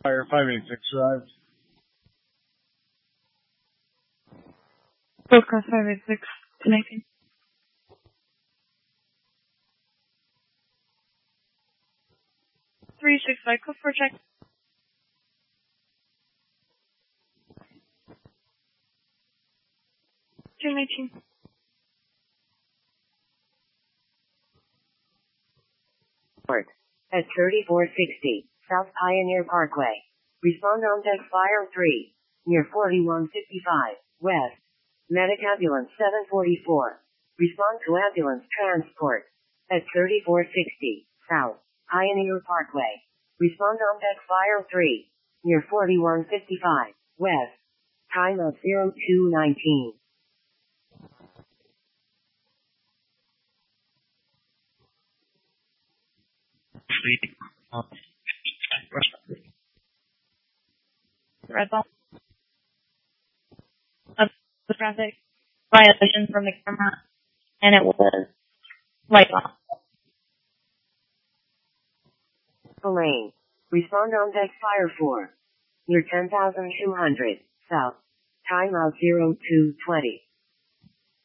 Fire 586 Drive. Broadcast 586, connecting. Three six cycle for check. Connecting. At 3460 South Pioneer Parkway. Respond on deck Fire 3, near 4155 West. Medic Ambulance 744. Respond to ambulance transport. At 3460 South Pioneer Parkway. Respond on deck Fire 3, near 4155 West. Time of 0219. Red ball. Of the traffic violation from the camera, and it was light off. Lane. Respond on deck Fire 4, near 10,200 South. Time of 0220.